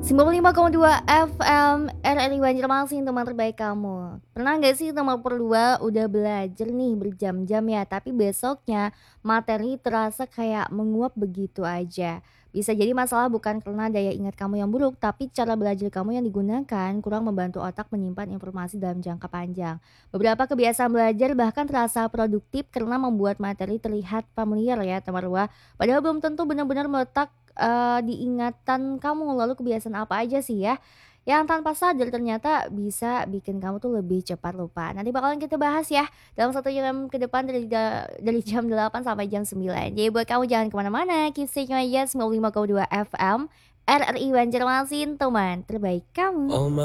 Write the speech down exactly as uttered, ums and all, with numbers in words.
sembilan puluh lima koma dua F M R R I Banjarmasin, teman terbaik kamu. Pernah nggak sih teman berdua udah belajar nih berjam-jam ya, tapi besoknya materi terasa kayak menguap begitu aja. Bisa jadi masalah bukan karena daya ingat kamu yang buruk, tapi cara belajar kamu yang digunakan kurang membantu otak menyimpan informasi dalam jangka panjang. Beberapa kebiasaan belajar bahkan terasa produktif karena membuat materi terlihat familiar ya teman. Padahal belum tentu benar-benar meletak eee, di ingatan kamu. Lalu kebiasaan apa aja sih ya, yang tanpa sadar ternyata bisa bikin kamu tuh lebih cepat lupa. Nanti bakalan kita bahas ya dalam satu jam ke depan dari da dari jam delapan sampai jam sembilan. Jadi buat kamu jangan kemana mana keep stay tune aja sembilan puluh lima koma dua F M R R I Banjarmasin, teman terbaik kamu. All my